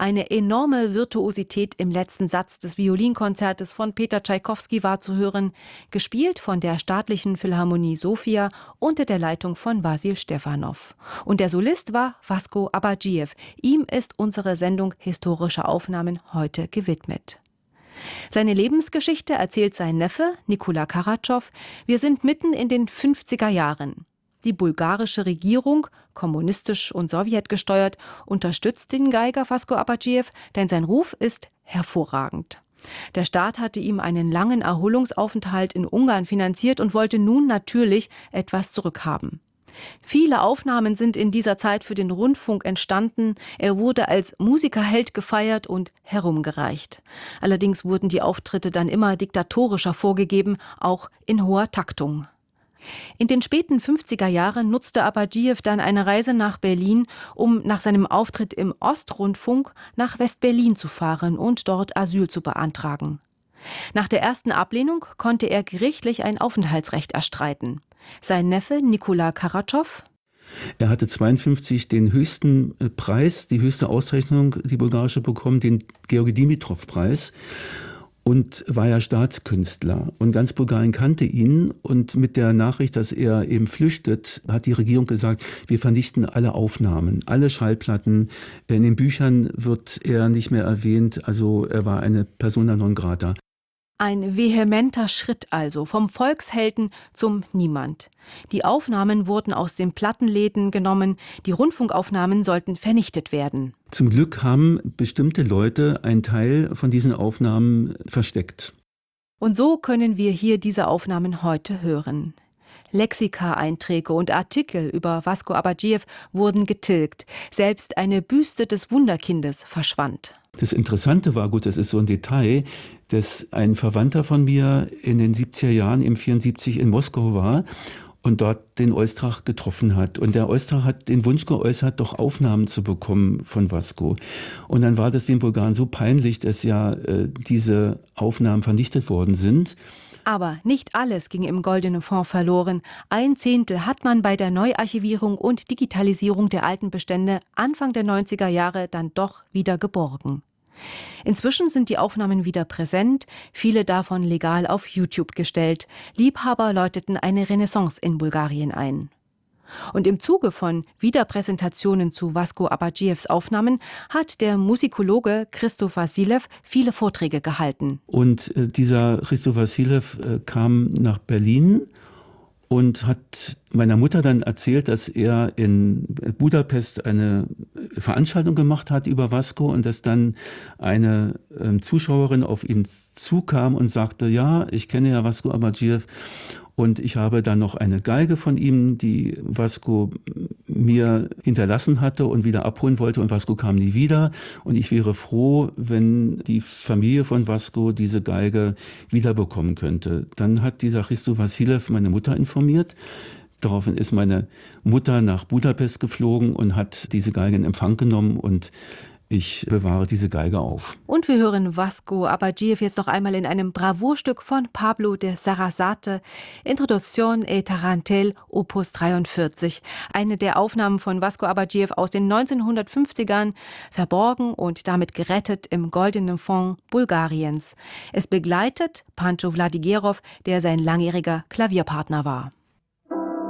Eine enorme Virtuosität im letzten Satz des Violinkonzertes von Peter Tschaikowski war zu hören, gespielt von der Staatlichen Philharmonie Sofia unter der Leitung von Wasil Stefanow. Und der Solist war Vasko Abadjiev. Ihm ist unsere Sendung Historische Aufnahmen heute gewidmet. Seine Lebensgeschichte erzählt sein Neffe Nikola Karatschov. Wir sind mitten in den 50er Jahren. Die bulgarische Regierung, kommunistisch und sowjetgesteuert, unterstützt den Geiger Vasko Abadjiev, denn sein Ruf ist hervorragend. Der Staat hatte ihm einen langen Erholungsaufenthalt in Ungarn finanziert und wollte nun natürlich etwas zurückhaben. Viele Aufnahmen sind in dieser Zeit für den Rundfunk entstanden. Er wurde als Musikerheld gefeiert und herumgereicht. Allerdings wurden die Auftritte dann immer diktatorischer vorgegeben, auch in hoher Taktung. In den späten 50er Jahren nutzte Abadjiev dann eine Reise nach Berlin, um nach seinem Auftritt im Ostrundfunk nach West-Berlin zu fahren und dort Asyl zu beantragen. Nach der ersten Ablehnung konnte er gerichtlich ein Aufenthaltsrecht erstreiten. Sein Neffe Nikola Karatschov: Er hatte 1952 den höchsten Preis, die höchste Auszeichnung, die bulgarische, bekommen, den Georgi-Dimitrow-Preis. Und war ja Staatskünstler. Und ganz Bulgarien kannte ihn. Und mit der Nachricht, dass er eben flüchtet, hat die Regierung gesagt, wir vernichten alle Aufnahmen, alle Schallplatten. In den Büchern wird er nicht mehr erwähnt. Also er war eine persona non grata. Ein vehementer Schritt also, vom Volkshelden zum Niemand. Die Aufnahmen wurden aus den Plattenläden genommen, die Rundfunkaufnahmen sollten vernichtet werden. Zum Glück haben bestimmte Leute einen Teil von diesen Aufnahmen versteckt. Und so können wir hier diese Aufnahmen heute hören. Lexika-Einträge und Artikel über Vasko Abadjiev wurden getilgt. Selbst eine Büste des Wunderkindes verschwand. Das Interessante war, gut, das ist so ein Detail, dass ein Verwandter von mir in den 70er Jahren, im 74 in Moskau war und dort den Oistrach getroffen hat. Und der Oistrach hat den Wunsch geäußert, doch Aufnahmen zu bekommen von Vasko. Und dann war das den Bulgaren so peinlich, dass ja diese Aufnahmen vernichtet worden sind. Aber nicht alles ging im Goldenen Fonds verloren. 1/10 hat man bei der Neuarchivierung und Digitalisierung der alten Bestände Anfang der 90er Jahre dann doch wieder geborgen. Inzwischen sind die Aufnahmen wieder präsent, viele davon legal auf YouTube gestellt. Liebhaber läuteten eine Renaissance in Bulgarien ein. Und im Zuge von Wiederpräsentationen zu Vasko Abadjievs Aufnahmen hat der Musikologe Christo Wassilev viele Vorträge gehalten. Und dieser Christo Wassilev kam nach Berlin und hat meiner Mutter dann erzählt, dass er in Budapest eine Veranstaltung gemacht hat über Vasko und dass dann eine Zuschauerin auf ihn zukam und sagte, ja, ich kenne ja Vasko Abadjiev. Und ich habe dann noch eine Geige von ihm, die Vasko mir hinterlassen hatte und wieder abholen wollte. Und Vasko kam nie wieder. Und ich wäre froh, wenn die Familie von Vasko diese Geige wiederbekommen könnte. Dann hat dieser Christo Wassilev meine Mutter informiert. Daraufhin ist meine Mutter nach Budapest geflogen und hat diese Geige in Empfang genommen und ich bewahre diese Geige auf. Und wir hören Vasko Abadjiev jetzt noch einmal in einem Bravourstück von Pablo de Sarasate, Introduction et Tarantelle, Opus 43. Eine der Aufnahmen von Vasko Abadjiev aus den 1950ern, verborgen und damit gerettet im Goldenen Fonds Bulgariens. Es begleitet Pancho Vladigerov, der sein langjähriger Klavierpartner war.